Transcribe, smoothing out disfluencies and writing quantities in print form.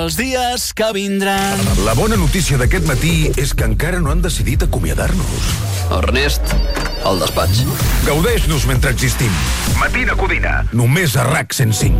Els dies que vindran. La bona notícia d'aquest matí és que encara no han decidit acomiadar-nos. Ernest, al despatx. Gaudeix-nos mentre existim. Matina Codina, només a RAC 105.